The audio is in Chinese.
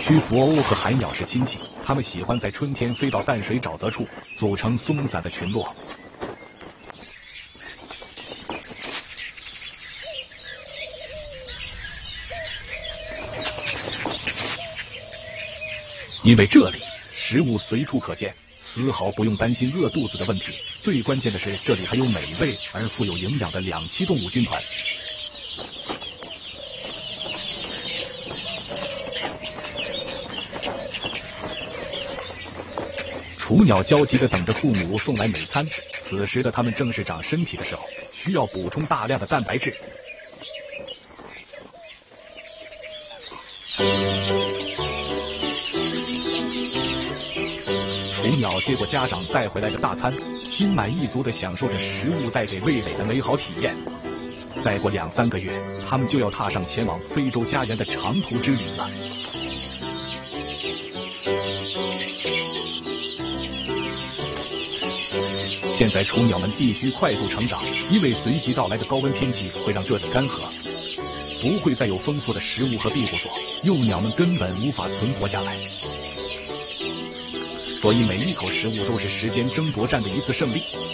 须浮鸥和海鸟是亲戚，它们喜欢在春天飞到淡水沼泽处，组成松散的群落。因为这里食物随处可见，丝毫不用担心饿肚子的问题。最关键的是，这里还有美味而富有营养的两栖动物军团。雏鸟焦急地等着父母送来美餐，此时的它们正是长身体的时候，需要补充大量的蛋白质。雏鸟接过家长带回来的大餐，心满意足地享受着食物带给味蕾的美好体验。再过2、3个月，它们就要踏上前往非洲家园的长途之旅了。现在雏鸟们必须快速成长，因为随即到来的高温天气会让这里干涸，不会再有丰富的食物和庇护所，幼鸟们根本无法存活下来。所以每一口食物都是时间争夺战的一次胜利。